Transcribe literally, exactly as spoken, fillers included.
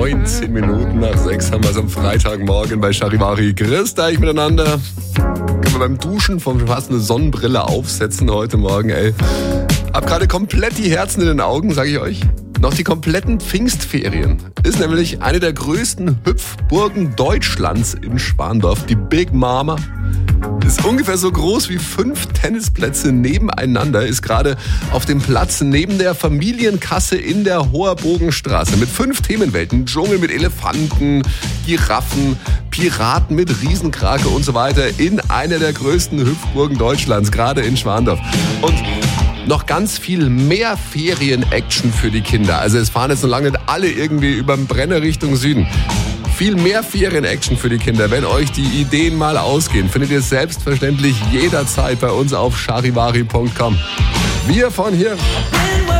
neunzehn Minuten nach sechs haben wir es am Freitagmorgen bei Charivari. Grüßt euch miteinander. Können wir beim Duschen vom fast eine Sonnenbrille aufsetzen heute Morgen, ey. Hab gerade komplett die Herzen in den Augen, sag ich euch. Noch die kompletten Pfingstferien. Ist nämlich eine der größten Hüpfburgen Deutschlands in Schwandorf, die Big Mama. Ist ungefähr so groß wie fünf Tennisplätze nebeneinander, ist gerade auf dem Platz neben der Familienkasse in der Hoherbogenstraße mit fünf Themenwelten. Dschungel mit Elefanten, Giraffen, Piraten mit Riesenkrake und so weiter in einer der größten Hüpfburgen Deutschlands, gerade in Schwandorf. Und noch ganz viel mehr Ferien-Action für die Kinder. Also es fahren jetzt noch lange nicht alle irgendwie überm Brenner Richtung Süden. Viel mehr Ferien-Action für die Kinder. Wenn euch die Ideen mal ausgehen, findet ihr selbstverständlich jederzeit bei uns auf charivari punkt com. Wir von hier...